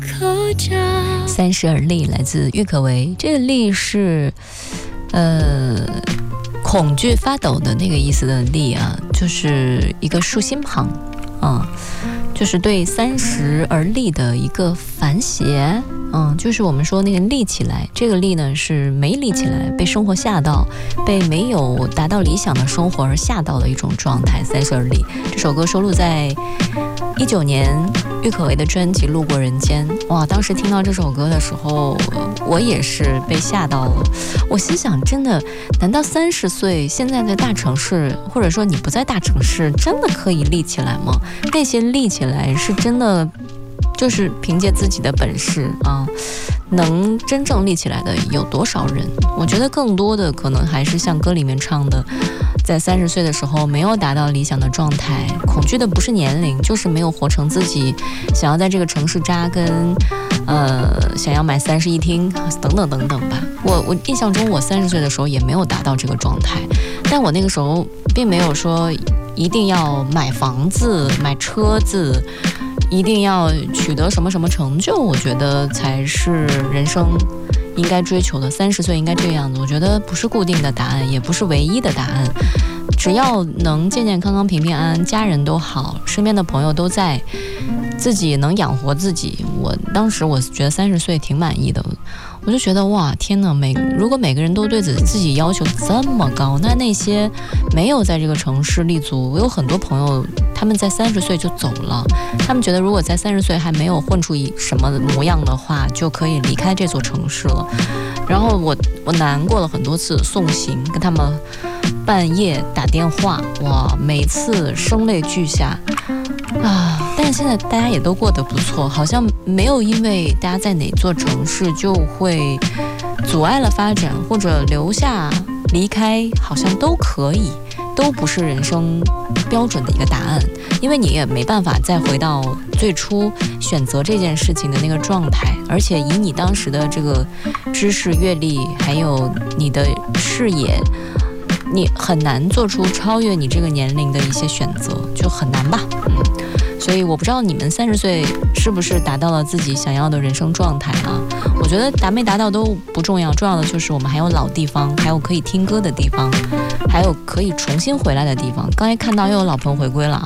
三十而立来自郁可唯，这个立是恐惧发抖的那个意思的立啊，就是一个竖心旁啊，就是对30而立的一个反写。就是我们说那个立起来，这个立呢是没立起来，被生活吓到，被没有达到理想的生活而吓到的一种状态。30而立这首歌收录在19年郁可唯的专辑《路过人间》。哇，当时听到这首歌的时候，我也是被吓到了。我心想，真的，难道30岁现在在大城市，或者说你不在大城市，真的可以立起来吗？那些立起来是真的就是凭借自己的本事啊，能真正立起来的有多少人？我觉得更多的可能还是像歌里面唱的，在30岁的时候没有达到理想的状态，恐惧的不是年龄，就是没有活成自己想要在这个城市扎根，想要买31厅等等等等吧。我印象中我30岁的时候也没有达到这个状态，但我那个时候并没有说一定要买房子买车子，一定要取得什么什么成就，我觉得才是人生应该追求的。30岁应该这样子，我觉得不是固定的答案，也不是唯一的答案。只要能健健康康平平安安，家人都好，身边的朋友都在，自己能养活自己，当时我觉得30岁挺满意的。我就觉得哇，天哪，如果每个人都对自己要求这么高，那些没有在这个城市立足，我有很多朋友他们在30岁就走了，他们觉得如果在30岁还没有混出什么模样的话，就可以离开这座城市了。然后我难过了很多次，送行跟他们半夜打电话，哇，每次声泪俱下啊！但是现在大家也都过得不错，好像没有因为大家在哪座城市就会阻碍了发展，或者留下离开，好像都可以，都不是人生标准的一个答案，因为你也没办法再回到最初选择这件事情的那个状态，而且以你当时的这个知识阅历还有你的视野，你很难做出超越你这个年龄的一些选择，就很难吧。所以我不知道你们30岁是不是达到了自己想要的人生状态啊？我觉得达没达到都不重要，重要的就是我们还有老地方，还有可以听歌的地方，还有可以重新回来的地方。刚才看到又有老朋友回归了啊。